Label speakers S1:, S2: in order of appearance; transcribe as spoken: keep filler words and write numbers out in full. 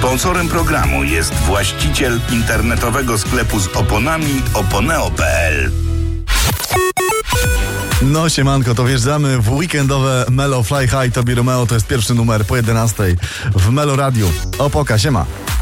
S1: Sponsorem programu jest właściciel internetowego sklepu z oponami oponeo kropka p l.
S2: No siemanko, to wjeżdżamy w weekendowe Melo Fly High. Tobi Romeo to jest pierwszy numer po jedenastej w Melo Radiu. Opoka, siema.